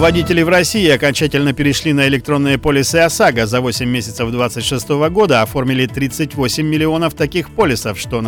Водители в России окончательно перешли на электронные полисы ОСАГО. За 8 месяцев 2026 года оформили 38 миллионов таких полисов, что на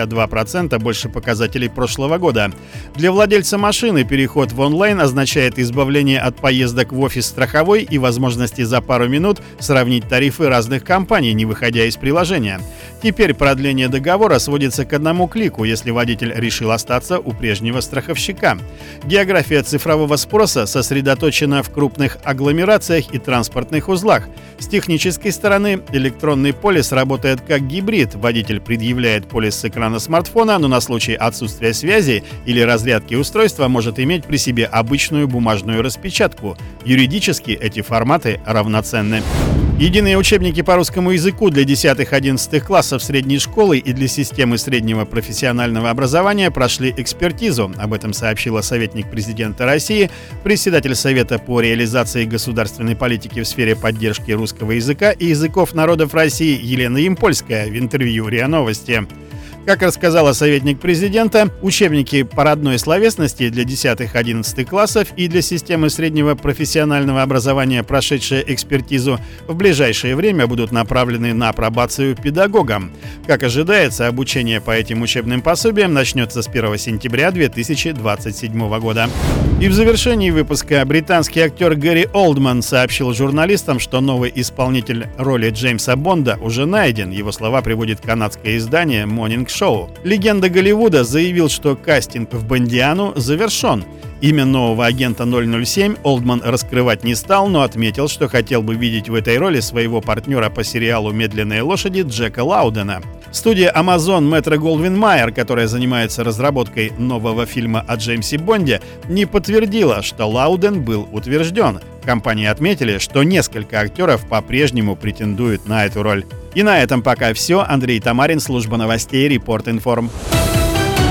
62% больше показателей прошлого года. Для владельца машины переход в онлайн означает избавление от поездок в офис страховой и возможности за пару минут сравнить тарифы разных компаний, не выходя из приложения. Теперь продление договора сводится к одному клику, если водитель решил остаться у прежнего страховщика. География цифрового спроса сосредоточена в крупных агломерациях и транспортных узлах. С технической стороны электронный полис работает как гибрид. Водитель предъявляет полис с экрана смартфона, но на случай отсутствия связи или разрядки устройства может иметь при себе обычную бумажную распечатку. Юридически эти форматы равноценны. Единые учебники по русскому языку для 10-11 классов средней школы и для системы среднего профессионального образования прошли экспертизу. Об этом сообщила советник президента России, председатель Совета по реализации государственной политики в сфере поддержки русского языка и языков народов России Елена Ямпольская в интервью РИА Новости. Как рассказала советник президента, учебники по родной словесности для 10-11 классов и для системы среднего профессионального образования, прошедшие экспертизу, в ближайшее время будут направлены на апробацию педагогам. Как ожидается, обучение по этим учебным пособиям начнется с 1 сентября 2027 года. И в завершении выпуска британский актер Гэри Олдман сообщил журналистам, что новый исполнитель роли Джеймса Бонда уже найден. Его слова приводит канадское издание Morning Show. Легенда Голливуда заявил, что кастинг в Бондиану завершен. Имя нового агента 007 Олдман раскрывать не стал, но отметил, что хотел бы видеть в этой роли своего партнера по сериалу «Медленные лошади» Джека Лаудена. Студия Amazon Metro-Goldwyn-Mayer, которая занимается разработкой нового фильма о Джеймсе Бонде, не подтвердила, что Лауден был утвержден. В компании отметили, что несколько актеров по-прежнему претендуют на эту роль. И на этом пока все. Андрей Тамарин, служба новостей Репорт Информ.